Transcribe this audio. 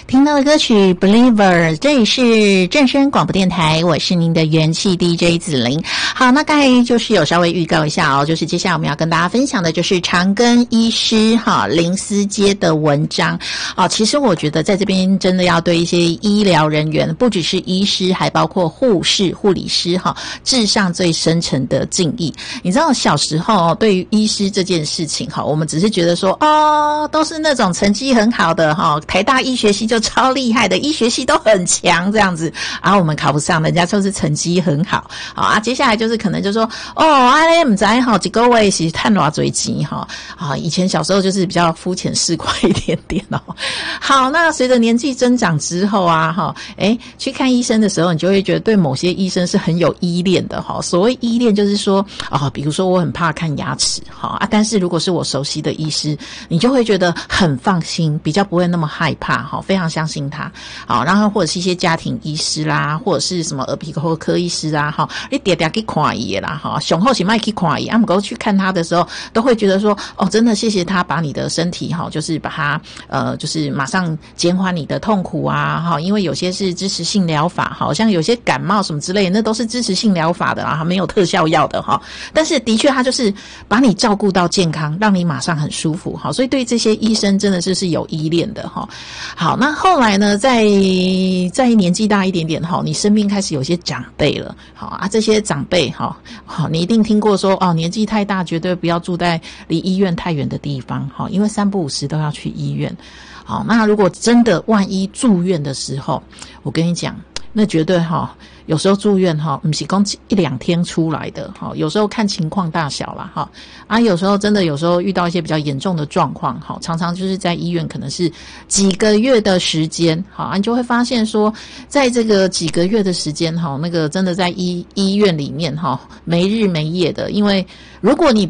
听到的歌曲 Believer， 这里是正声广播电台，我是您的元气 DJ 子玲。好，那刚才就是有稍微预告一下哦，就是接下来我们要跟大家分享的就是长庚医师林思杰的文章。其实我觉得在这边真的要对一些医疗人员，不只是医师，还包括护士、护理师致上最深沉的敬意。你知道小时候对于医师这件事情我们只是觉得说都是那种成绩很好的台大医学系就超厉害的，医学系都很强这样子，然后我们考不上，人家就是成绩很好接下来就是可能就说不知道一个月是赚多少钱以前小时候就是比较肤浅市侩一点点好，那随着年纪增长之后去看医生的时候，你就会觉得对某些医生是很有依恋的所谓依恋就是说比如说我很怕看牙齿但是如果是我熟悉的医师，你就会觉得很放心，比较不会那么害怕非常相信他然后或者是一些家庭医师啦，或者是什么耳鼻喉科医师啦你常常去看医的啦上好是不要去看医不过去看他的时候都会觉得说真的谢谢他把你的身体就是把它就是马上减缓你的痛苦因为有些是支持性疗法像有些感冒什么之类的，那都是支持性疗法的没有特效药的但是的确他就是把你照顾到健康，让你马上很舒服所以对这些医生真的是有依恋的好，那后来呢在年纪大一点点你身边开始有些长辈了这些长辈你一定听过说年纪太大绝对不要住在离医院太远的地方因为3不5时都要去医院。好，那如果真的万一住院的时候，我跟你讲，那绝对有时候住院不是说1-2天出来的有时候看情况大小啦有时候真的有时候遇到一些比较严重的状况常常就是在医院可能是几个月的时间你就会发现说在这个几个月的时间那个真的在医院里面没日没夜的，因为如果你